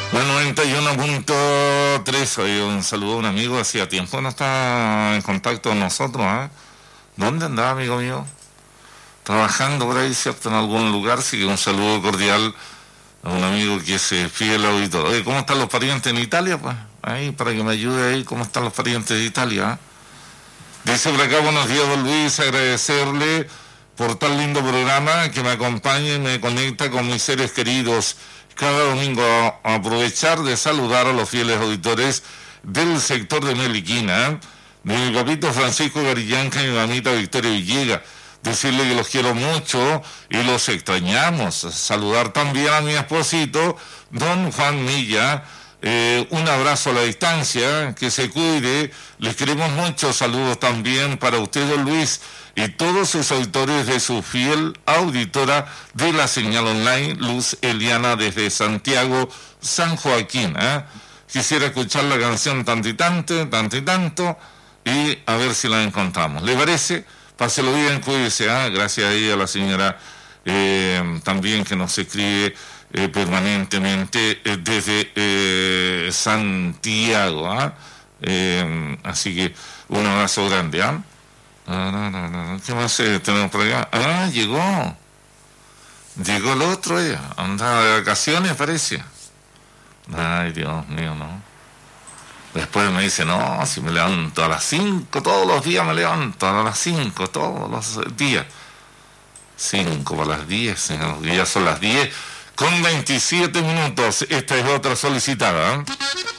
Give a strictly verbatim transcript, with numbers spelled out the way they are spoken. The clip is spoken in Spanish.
La noventa y uno punto tres, oye, un saludo a un amigo, hacía tiempo no está en contacto con nosotros, ¿eh? ¿Dónde andaba, amigo mío? Trabajando por ahí, ¿cierto? En algún lugar, así que un saludo cordial a un amigo que es eh, fiel auditor. Oye, ¿cómo están los parientes en Italia? Pues ahí, para que me ayude ahí, ¿cómo están los parientes de Italia? ¿Eh? Dice por acá, buenos días, don Luis, agradecerle por tan lindo programa que me acompaña y me conecta con mis seres queridos cada domingo, a aprovechar de saludar a los fieles auditores del sector de Meliquina, de mi papito Francisco Garillanca y mi mamita Victoria Villegas. Decirle que los quiero mucho y los extrañamos. Saludar también a mi esposito, don Juan Milla. Eh, un abrazo a la distancia, que se cuide. Les queremos mucho. Saludos también para usted, don Luis, y todos sus auditores de su fiel auditora de la señal online, Luz Eliana, desde Santiago, San Joaquín. ¿eh? Quisiera escuchar la canción tanto y tanto, tanto y tanto, y a ver si la encontramos. ¿Le parece? Páselo bien, cuídese. ¿eh? Gracias ahí a la señora eh, también que nos escribe eh, permanentemente eh, desde eh, Santiago. ¿eh? Eh, así que un abrazo grande. ¿eh? No, no, no, no. ¿Qué más eh, tenemos por acá? Ah, llegó. Llegó el otro ya. Andaba de vacaciones, parece. Ay, Dios mío, no. Después me dice, no, si me levanto a las cinco, todos los días me levanto a las cinco, todos los días. cinco para las diez, ya son las diez con veintisiete minutos. Esta es otra solicitada, ¿eh?